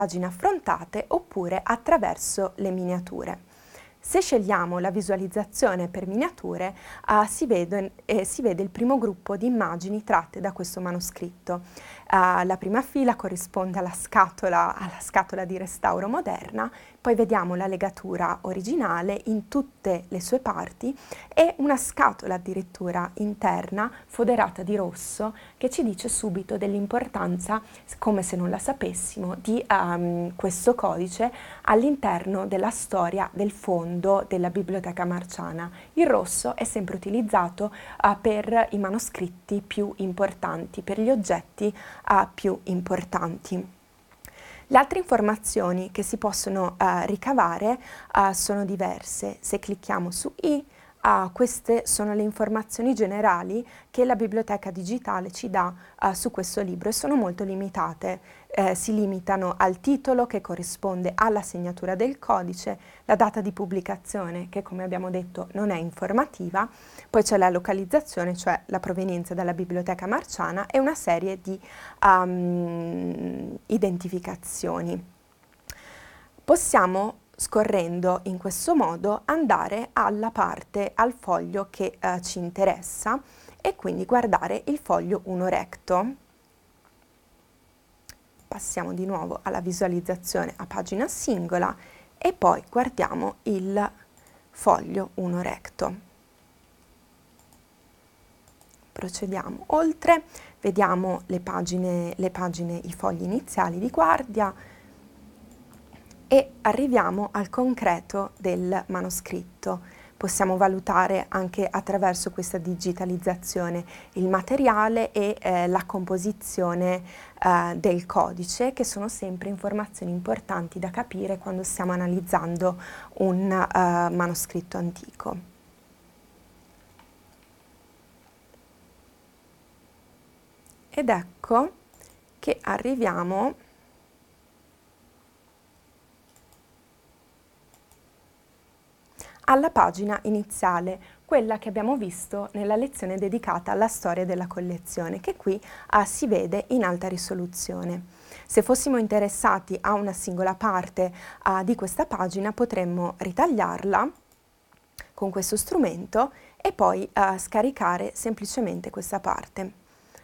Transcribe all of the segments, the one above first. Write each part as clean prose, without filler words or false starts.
pagine affrontate oppure attraverso le miniature. Se scegliamo la visualizzazione per miniature, si vede il primo gruppo di immagini tratte da questo manoscritto. La prima fila corrisponde alla scatola di restauro moderna, poi vediamo la legatura originale in tutte le sue parti e una scatola addirittura interna foderata di rosso che ci dice subito dell'importanza, come se non la sapessimo, di questo codice all'interno della storia del fondo della Biblioteca Marciana. Il rosso è sempre utilizzato per i manoscritti più importanti, per gli oggetti più importanti. Le altre informazioni che si possono ricavare sono diverse. Se clicchiamo su I, queste sono le informazioni generali che la biblioteca digitale ci dà su questo libro e sono molto limitate. Si limitano al titolo che corrisponde alla segnatura del codice, la data di pubblicazione che, come abbiamo detto, non è informativa, poi c'è la localizzazione, cioè la provenienza dalla Biblioteca Marciana, e una serie di identificazioni. Possiamo, scorrendo in questo modo, andare al foglio che ci interessa e quindi guardare il foglio 1 recto. Passiamo di nuovo alla visualizzazione a pagina singola e poi guardiamo il foglio 1 recto. Procediamo oltre, vediamo le pagine, i fogli iniziali di guardia e arriviamo al concreto del manoscritto. Possiamo valutare anche attraverso questa digitalizzazione il materiale e la composizione del codice, che sono sempre informazioni importanti da capire quando stiamo analizzando un manoscritto antico. Ed ecco che arriviamo alla pagina iniziale, quella che abbiamo visto nella lezione dedicata alla storia della collezione, che qui si vede in alta risoluzione. Se fossimo interessati a una singola parte di questa pagina, potremmo ritagliarla con questo strumento e poi scaricare semplicemente questa parte.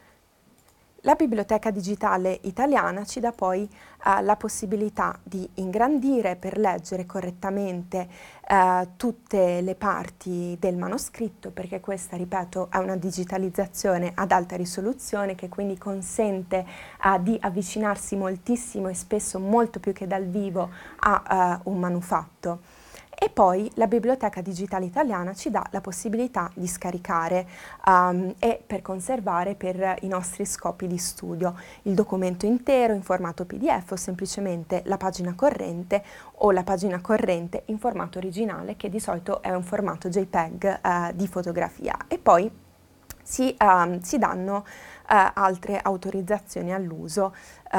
La Biblioteca Digitale Italiana ci dà poi la possibilità di ingrandire per leggere correttamente tutte le parti del manoscritto, perché questa, ripeto, è una digitalizzazione ad alta risoluzione che quindi consente di avvicinarsi moltissimo e spesso molto più che dal vivo a un manufatto. E poi la Biblioteca Digitale Italiana ci dà la possibilità di scaricare e per conservare per i nostri scopi di studio il documento intero in formato PDF o semplicemente la pagina corrente o la pagina corrente in formato originale, che di solito è un formato JPEG di fotografia. E poi si danno altre autorizzazioni all'uso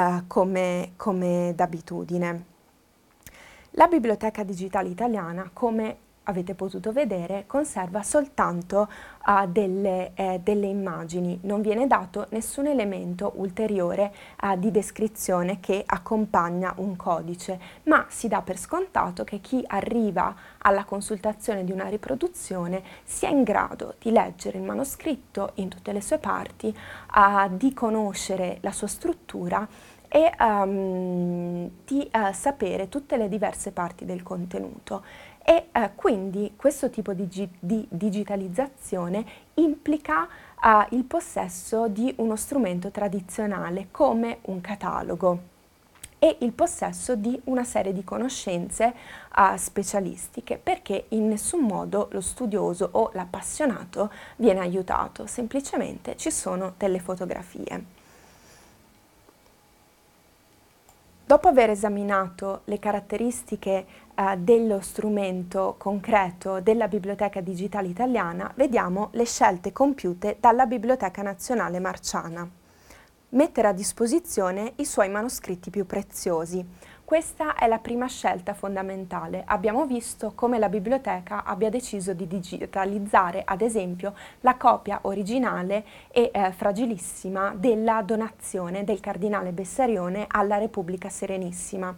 come d'abitudine. La Biblioteca Digitale Italiana, come avete potuto vedere, conserva soltanto delle immagini, non viene dato nessun elemento ulteriore di descrizione che accompagna un codice, ma si dà per scontato che chi arriva alla consultazione di una riproduzione sia in grado di leggere il manoscritto in tutte le sue parti, di conoscere la sua struttura e di sapere tutte le diverse parti del contenuto. E quindi questo tipo di digitalizzazione implica il possesso di uno strumento tradizionale come un catalogo e il possesso di una serie di conoscenze specialistiche, perché in nessun modo lo studioso o l'appassionato viene aiutato, semplicemente ci sono delle fotografie. Dopo aver esaminato le caratteristiche dello strumento concreto della Biblioteca Digitale Italiana, vediamo le scelte compiute dalla Biblioteca Nazionale Marciana. Mettere a disposizione i suoi manoscritti più preziosi. Questa è la prima scelta fondamentale. Abbiamo visto come la biblioteca abbia deciso di digitalizzare, ad esempio, la copia originale e fragilissima della donazione del cardinale Bessarione alla Repubblica Serenissima.